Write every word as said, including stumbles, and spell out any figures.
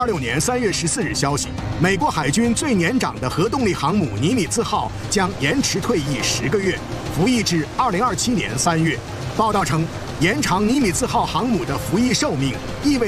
二六年三月十四日消息，美国海军最年长的核动力航母尼米兹号将延迟退役十个月，服役至二零二七年三月。报道称，延长尼米兹号航母的服役寿命意味